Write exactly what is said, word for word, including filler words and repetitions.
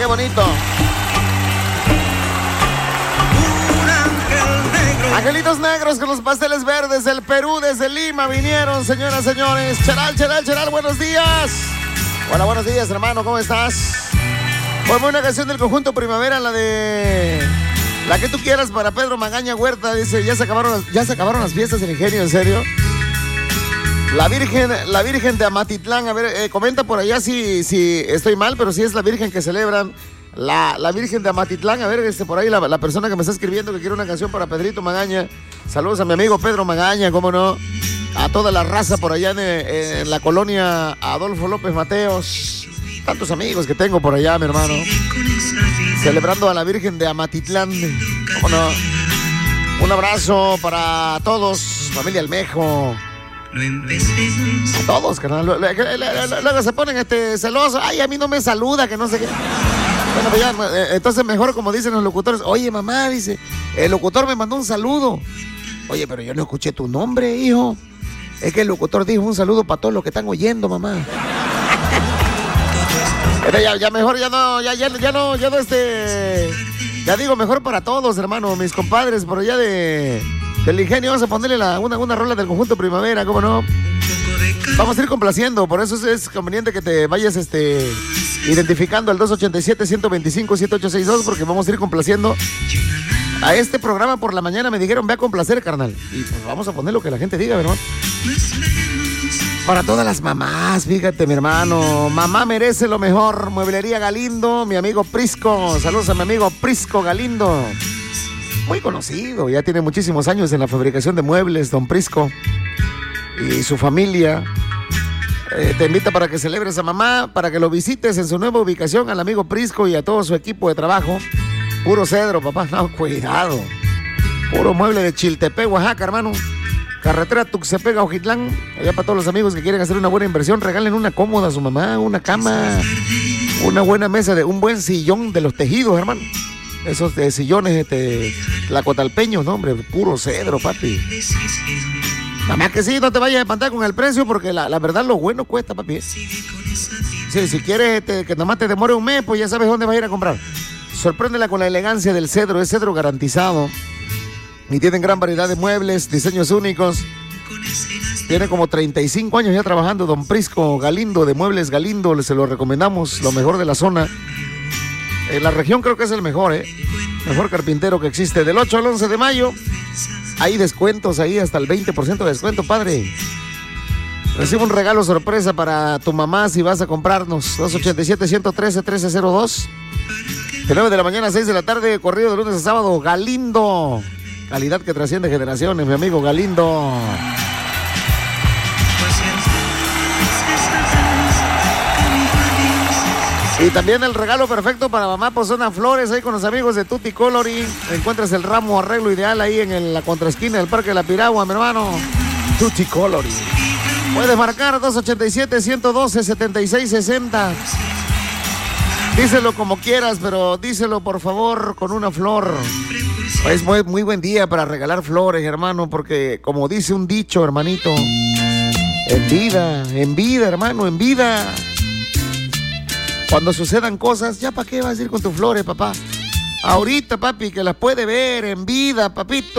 bonito. Angelitos negros con los pasteles verdes del Perú, desde Lima vinieron, señoras, señores. Cheral, Cheral, Cheral, buenos días. Hola, buenos días, hermano, ¿cómo estás? Ponme una canción del conjunto Primavera, la de... La que tú quieras para Pedro Magaña Huerta. Dice, ya se acabaron las, ya se acabaron las fiestas del Ingenio, ¿en serio? La Virgen, la Virgen de Amatitlán, a ver, eh, comenta por allá si, si estoy mal, pero si es la Virgen que celebran. La, la Virgen de Amatitlán, a ver, este, por ahí la, la persona que me está escribiendo que quiere una canción para Pedrito Magaña. Saludos a mi amigo Pedro Magaña, cómo no. A toda la raza por allá en, en la colonia Adolfo López Mateos. Tantos amigos que tengo por allá, mi hermano. Celebrando a la Virgen de Amatitlán. Cómo no. Un abrazo para todos, familia Almejo. A todos, carnal. Luego se ponen este, celosos. Ay, a mí no me saluda, que no sé qué. Bueno, pues ya, entonces mejor como dicen los locutores. Oye, mamá, dice, el locutor me mandó un saludo. Oye, pero yo no escuché tu nombre, hijo. Es que el locutor dijo un saludo para todos los que están oyendo, mamá. Pero ya, ya mejor, ya no, ya, ya, ya no, ya no, este... Ya digo, mejor para todos, hermano, mis compadres, por allá de... Del Ingenio, vamos a ponerle la, una, una rola del conjunto Primavera, ¿cómo no? Vamos a ir complaciendo, por eso es, es conveniente que te vayas, este... identificando al dos ocho siete, uno dos cinco, siete ocho seis dos, porque vamos a ir complaciendo a este programa por la mañana. Me dijeron, ve a complacer, carnal. Y pues vamos a poner lo que la gente diga, ¿verdad? Para todas las mamás, fíjate, mi hermano. Mamá merece lo mejor. Mueblería Galindo, mi amigo Prisco. Saludos a mi amigo Prisco Galindo. Muy conocido, ya tiene muchísimos años en la fabricación de muebles, don Prisco. Y su familia. Eh, te invita para que celebres a mamá, para que lo visites en su nueva ubicación, al amigo Prisco y a todo su equipo de trabajo. Puro cedro, papá, no, cuidado. Puro mueble de Chiltepec, Oaxaca, hermano. Carretera Tuxtepec, Ojitlán. Allá para todos los amigos que quieren hacer una buena inversión, regalen una cómoda a su mamá, una cama, una buena mesa, de un buen sillón de los tejidos, hermano. Esos de sillones, este, tlacotalpeños, no, hombre, puro cedro, papi. Mamá, que sí, no te vayas a espantar con el precio, porque la, la verdad lo bueno cuesta, papi. Sí, si quieres este, que nomás te demore un mes, pues ya sabes dónde vas a ir a comprar. Sorpréndela con la elegancia del cedro, es cedro garantizado. Y tienen gran variedad de muebles, diseños únicos. Tiene como treinta y cinco años ya trabajando don Prisco Galindo, de Muebles Galindo, se lo recomendamos, lo mejor de la zona. En la región creo que es el mejor, ¿eh? Mejor carpintero que existe. Del ocho al once de mayo. Hay descuentos ahí, hasta el veinte por ciento de descuento, padre. Recibe un regalo sorpresa para tu mamá si vas a comprarnos. dos ocho siete, uno uno tres, uno tres cero dos. De nueve de la mañana a seis de la tarde, corrido de lunes a sábado. Galindo. Calidad que trasciende generaciones, mi amigo Galindo. Y también el regalo perfecto para mamá, pues son flores ahí con los amigos de Tutti Colori. Encuentras el ramo arreglo ideal ahí en el, la contraesquina del Parque de la Piragua, mi hermano. Tutti Colori. Puedes marcar dos ocho siete, uno uno dos, siete seis seis cero. Díselo como quieras, pero díselo por favor con una flor. Es muy, muy buen día para regalar flores, hermano, porque como dice un dicho, hermanito, en vida, en vida, hermano, en vida. Cuando sucedan cosas, ¿ya para qué vas a ir con tus flores, papá? Ahorita, papi, que las puede ver en vida, papito.